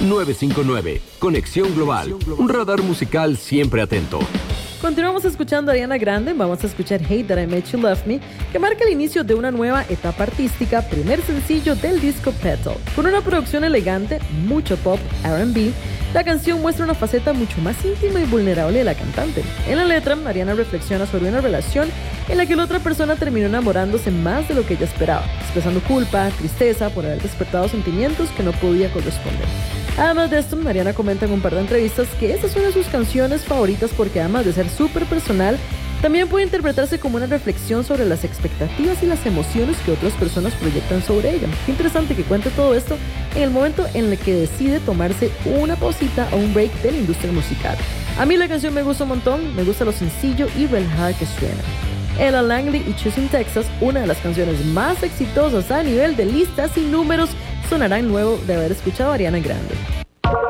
959. Conexión Global. Un radar musical siempre atento. Continuamos escuchando a Ariana Grande. Vamos a escuchar Hate That I Made You Love Me, que marca el inicio de una nueva etapa artística, primer sencillo del disco Petal. Con una producción elegante, mucho pop, R&B, la canción muestra una faceta mucho más íntima y vulnerable de la cantante. En la letra, Ariana reflexiona sobre una relación en la que la otra persona terminó enamorándose más de lo que ella esperaba, expresando culpa, tristeza por haber despertado sentimientos que no podía corresponder. Además de esto, Ariana comenta en un par de entrevistas que esta es una de sus canciones favoritas porque además de ser súper personal, también puede interpretarse como una reflexión sobre las expectativas y las emociones que otras personas proyectan sobre ella. Qué interesante que cuente todo esto en el momento en el que decide tomarse una pausita o un break de la industria musical. A mí la canción me gusta un montón, me gusta lo sencillo y relajada que suena. Ella Langley y Choosing Texas, una de las canciones más exitosas a nivel de listas y números, sonarán luego de haber escuchado a Ariana Grande.